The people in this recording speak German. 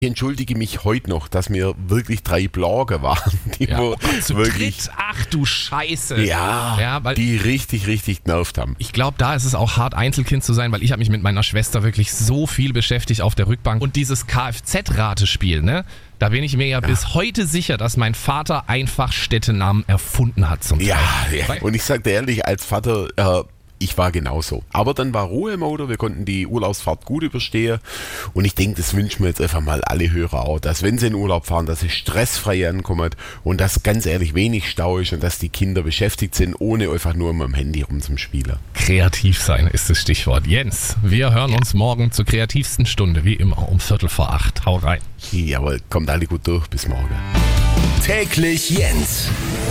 Ich entschuldige mich heute noch, dass mir wirklich 3 Blogger waren, die wirklich, ach du Scheiße. weil die richtig genervt haben. Ich glaube, da ist es auch hart, Einzelkind zu sein, weil ich habe mich mit meiner Schwester wirklich so viel beschäftigt auf der Rückbank. Und dieses Kfz-Ratespiel, ne? Da bin ich mir ja bis heute sicher, dass mein Vater einfach Städtenamen erfunden hat zum Teil. Ja. Und ich sage dir ehrlich, als Vater, ich war genauso. Aber dann war Ruhe im Auto, wir konnten die Urlaubsfahrt gut überstehen. Und ich denke, das wünschen wir jetzt einfach mal alle Hörer auch, dass wenn sie in Urlaub fahren, dass sie stressfrei ankommen und dass ganz ehrlich wenig Stau ist und dass die Kinder beschäftigt sind, ohne einfach nur mit dem Handy rumzuspielen. Kreativ sein ist das Stichwort. Jens, wir hören uns morgen zur kreativsten Stunde, wie immer um 7:45. Hau rein. Jawohl, kommt alle gut durch. Bis morgen. Täglich Jens.